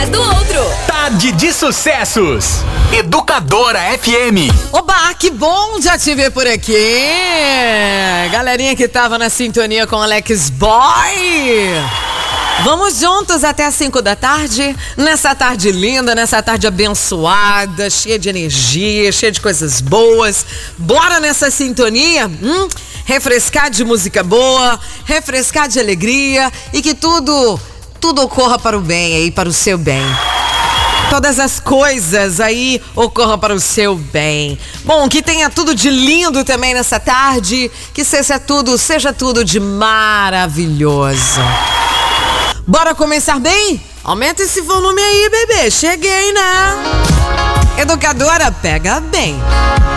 é do outro. Tarde de Sucessos. Educadora FM. Oba, que bom já te ver por aqui. Galerinha que tava na sintonia com Alex Boy. Vamos juntos até as 5 da tarde, nessa tarde linda, nessa tarde abençoada, cheia de energia, cheia de coisas boas. Bora nessa sintonia? Refrescar de música boa, refrescar de alegria e que tudo ocorra para o bem aí, para o seu bem. Todas as coisas aí ocorram para o seu bem. Bom, que tenha tudo de lindo também nessa tarde, que seja tudo de maravilhoso. Bora começar bem? Aumenta esse volume aí, bebê. Cheguei, né? Educadora, pega bem.